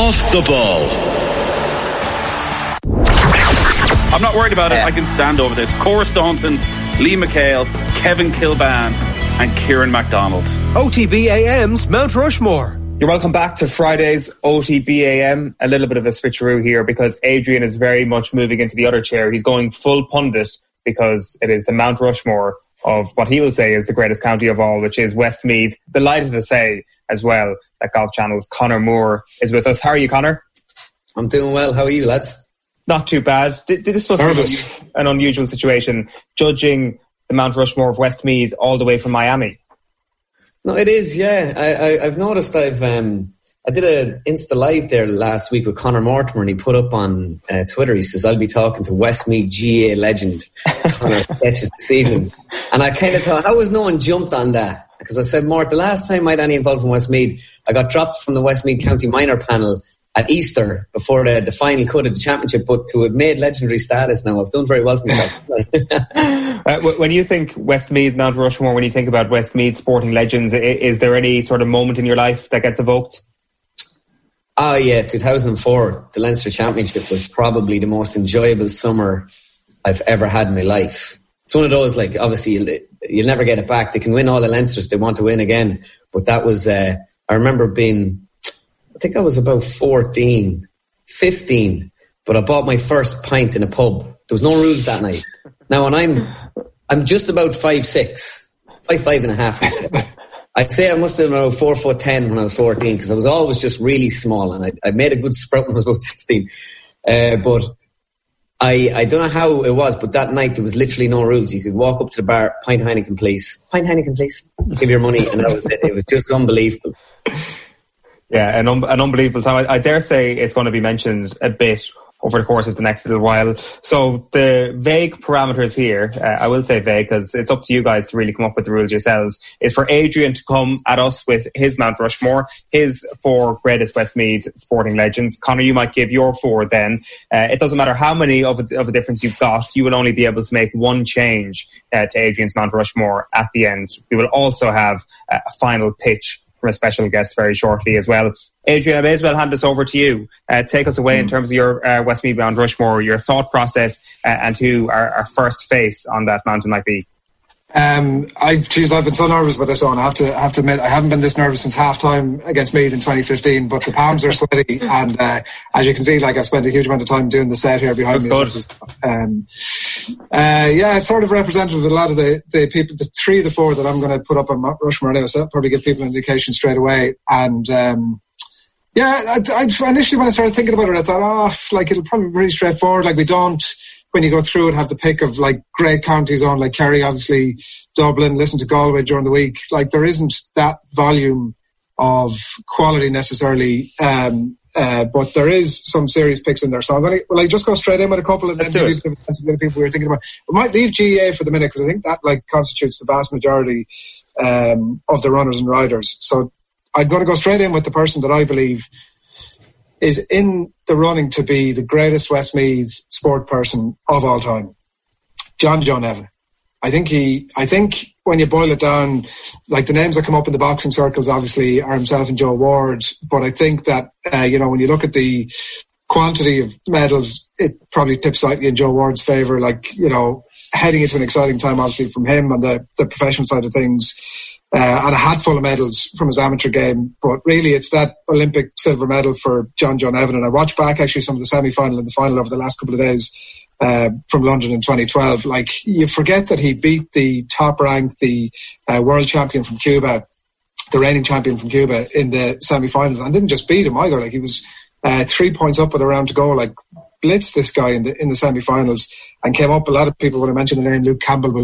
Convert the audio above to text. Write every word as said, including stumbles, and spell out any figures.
Off the Ball. I'm not worried about it. I can stand over this. Cora Staunton, Lee McHale, Kevin Kilbane and Kieran MacDonald. O T B A M's Mount Rushmore. You're welcome back to Friday's O T B A M. A little bit of a switcheroo here because Adrian is very much moving into the other chair. He's going full pundit because it is the Mount Rushmore of what he will say is the greatest county of all, which is Westmeath. Delighted to say as well that Golf Channel's Conor Moore is with us. How are you, Conor? I'm doing well. How are you, lads? Not too bad. This was an unusual situation, judging the Mount Rushmore of Westmeath all the way from Miami. No, it is, yeah. I, I, I've noticed I've... Um, I did an Insta Live there last week with Conor Mortimer, and he put up on uh, Twitter, he says, I'll be talking to Westmeath G A legend Conor Sketches this evening. And I kind of thought, how has no one jumped on that? Because I said, Mort, the last time I had any involved in Westmeath, I got dropped from the Westmeath County Minor panel at Easter before the, the final cut of the championship, but to have made legendary status now, I've done very well for myself. uh, when you think Westmeath, Mount Rushmore, when you think about Westmeath sporting legends, is there any sort of moment in your life that gets evoked? Oh yeah, two thousand four, the Leinster Championship was probably the most enjoyable summer I've ever had in my life. It's one of those, like, obviously you'll, you'll never get it back. They can win all the Leinsters, they want to win again. But that was, uh, I remember being, I think I was about fourteen, fifteen, but I bought my first pint in a pub. There was no rules that night. Now, and I'm, I'm just about five six, five five and a half. I'd say, I'd say I must have been about four foot ten when I was fourteen, because I was always just really small, and I, I made a good sprout when I was about sixteen. Uh, but I, I don't know how it was, but that night there was literally no rules. You could walk up to the bar, pint Heineken, please. Pint Heineken, please. Give your money, and that was it. It was just unbelievable. Yeah, an, un- an unbelievable time. I, I dare say it's going to be mentioned a bit over the course of the next little while. So the vague parameters here, uh, I will say vague because it's up to you guys to really come up with the rules yourselves, is for Adrian to come at us with his Mount Rushmore, his four greatest Westmeath sporting legends. Conor, you might give your four then. Uh, it doesn't matter how many of a, of a difference you've got, you will only be able to make one change uh, to Adrian's Mount Rushmore at the end. We will also have uh, a final pitch from a special guest very shortly as well. Adrian, I may as well hand this over to you. Uh, take us away mm. in terms of your uh, Westmeath Mount Rushmore, your thought process, uh, and who our, our first face on that mountain might be. Um, I, geez, I've been so nervous about this one. I have to, have to admit, I haven't been this nervous since half time against Meath in twenty fifteen, but the palms are sweaty. And, uh, as you can see, like, I've spent a huge amount of time doing the set here behind That's me. Good. Um, uh, yeah, it's sort of representative of a lot of the, the people, the three of the four that I'm going to put up on Mount Rushmore now, so that'll probably give people an indication straight away. And, um, yeah, I, I, initially when I started thinking about it, I thought, oh, like, it'll probably be pretty straightforward. Like, we don't, when you go through it, have the pick of, like, great counties on, like Kerry, obviously, Dublin, listen to Galway during the week. Like, there isn't that volume of quality necessarily, um, uh, but there is some serious picks in there. So I'm going to, like, just go straight in with a couple and then give you the people we were thinking about. We might leave G A A for the minute because I think that, like, constitutes the vast majority um, of the runners and riders. So I'm going to go straight in with the person that I believe is in the running to be the greatest Westmeath sport person of all time, John Joe Nevin. I think he, I think when you boil it down, like the names that come up in the boxing circles obviously are himself and Joe Ward, but I think that, uh, you know, when you look at the quantity of medals, it probably tips slightly in Joe Ward's favour, like, you know, heading into an exciting time obviously from him on the, the professional side of things. Uh, and a hatful of medals from his amateur game. But really, it's that Olympic silver medal for John Joe Nevin. And I watched back actually some of the semi-final and the final over the last couple of days uh, from London in twenty twelve. Like, you forget that he beat the top ranked, the uh, world champion from Cuba, the reigning champion from Cuba in the semi-finals, and didn't just beat him either. Like, he was uh, three points up with a round to go. Like, blitzed this guy in the in the semi-finals and came up. A lot of people, when I mentioned the name Luke Campbell, will